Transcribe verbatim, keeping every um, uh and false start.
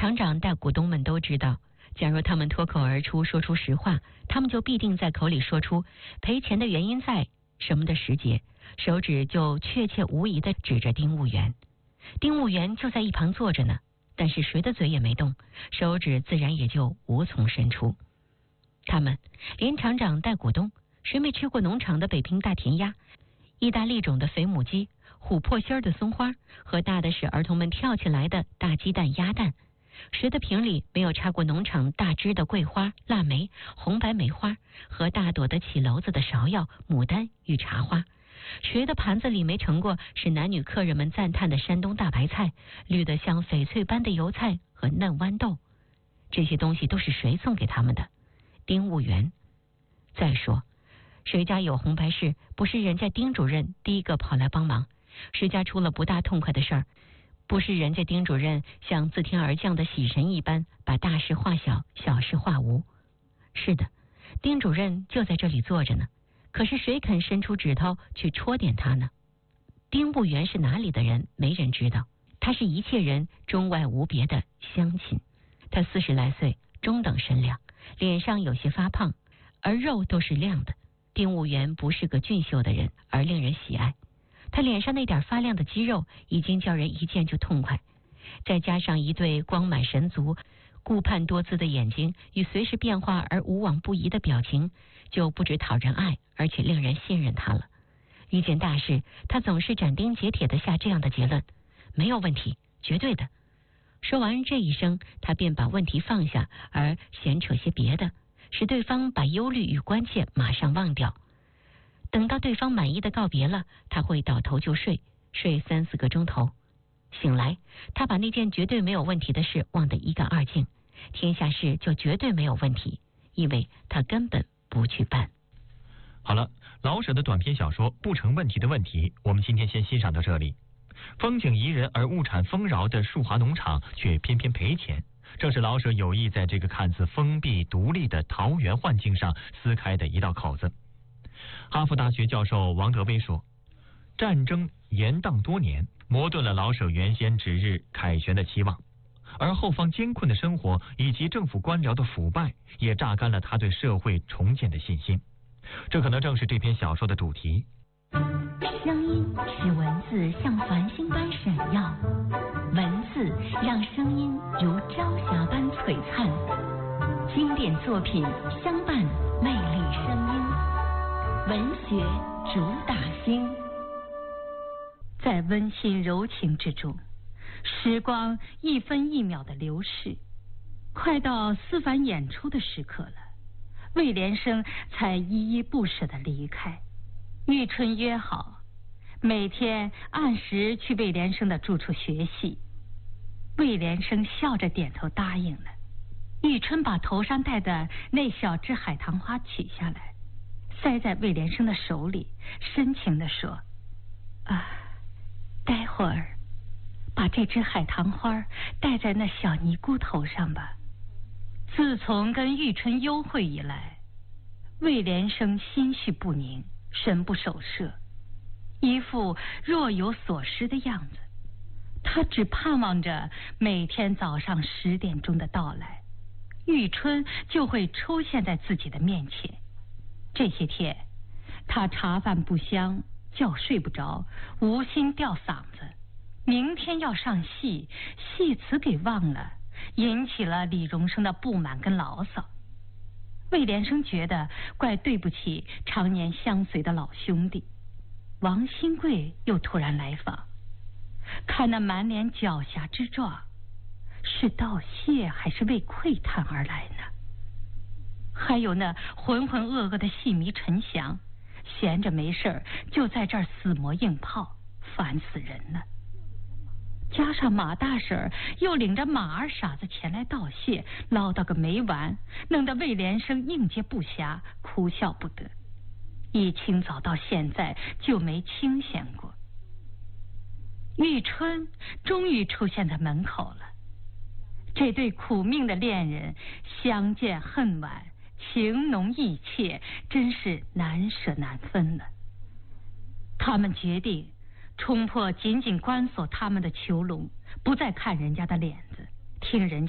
厂长、大股东们都知道，假如他们脱口而出说出实话，他们就必定在口里说出赔钱的原因在什么的时节，手指就确切无疑地指着丁务员。丁务员就在一旁坐着呢，但是谁的嘴也没动，手指自然也就无从伸出。他们连厂长带股东，谁没吃过农场的北平大田鸭、意大利种的肥母鸡、琥珀心儿的松花和大的使儿童们跳起来的大鸡蛋鸭蛋？谁的瓶里没有插过农场大枝的桂花、腊梅、红白梅花和大朵的起篓子的芍药、牡丹与茶花？谁的盘子里没盛过是男女客人们赞叹的山东大白菜、绿得像翡翠般的油菜和嫩豌豆？这些东西都是谁送给他们的？丁务员。再说，谁家有红白事，不是人家丁主任第一个跑来帮忙？谁家出了不大痛快的事儿，不是人家丁主任像自天而降的喜神一般，把大事化小，小事化无？是的，丁主任就在这里坐着呢，可是谁肯伸出指头去戳点他呢？丁务员是哪里的人，没人知道。他是一切人中外无别的乡亲。他四十来岁，中等身量，脸上有些发胖，而肉都是亮的。丁务员不是个俊秀的人，而令人喜爱。他脸上那点发亮的肌肉已经叫人一见就痛快，再加上一对光满神足、顾盼多姿的眼睛与随时变化而无往不移的表情，就不止讨人爱，而且令人信任他了。遇见大事，他总是斩钉截铁地下这样的结论：没有问题，绝对的。说完这一声，他便把问题放下，而闲扯些别的，使对方把忧虑与关切马上忘掉。等到对方满意的告别了，他会倒头就睡，睡三四个钟头。醒来，他把那件绝对没有问题的事忘得一干二净，天下事就绝对没有问题，因为他根本不去办。 好了，老舍的短篇小说《不成问题的问题》，我们今天先欣赏到这里。风景宜人而物产丰饶的树华农场却偏偏赔钱，正是老舍有意在这个看似封闭独立的桃源幻境上撕开的一道口子。哈佛大学教授王德威说，战争延宕多年，磨钝了老舍原先指日凯旋的期望，而后方艰困的生活以及政府官僚的腐败也榨干了他对社会重建的信心。这可能正是这篇小说的主题。 声音使文字像繁星般闪耀，文字让声音如朝霞般璀璨。经典作品相伴，魅力声音，文学主打星。在温馨柔情之中，时光一分一秒的流逝，快到思凡演出的时刻了，魏连生才依依不舍地离开。玉春约好每天按时去魏连生的住处学戏，魏连生笑着点头答应了。玉春把头上戴的那小枝海棠花取下来，塞在魏连生的手里，深情地说：啊，待会儿把这枝海棠花戴在那小尼姑头上吧。自从跟玉春幽会以来，魏连生心绪不宁，神不守舍，一副若有所失的样子。他只盼望着每天早上十点钟的到来，玉春就会出现在自己的面前。这些天他茶饭不香，觉睡不着，无心吊嗓子。明天要上戏，戏词给忘了，引起了李荣生的不满跟牢骚。魏连生觉得怪对不起常年相随的老兄弟。王新贵又突然来访，看那满脸狡黠之状，是道谢还是为窥探而来呢？还有那浑浑噩噩的戏迷陈翔，闲着没事儿就在这儿死磨硬泡，烦死人了。加上马大婶又领着马二傻子前来道谢，唠叨个没完，弄得魏连生应接不暇，哭笑不得。一清早到现在就没清闲过。玉春终于出现在门口了。这对苦命的恋人相见恨晚，情浓意切，真是难舍难分了。他们决定冲破紧紧关锁他们的囚笼，不再看人家的脸子，听人家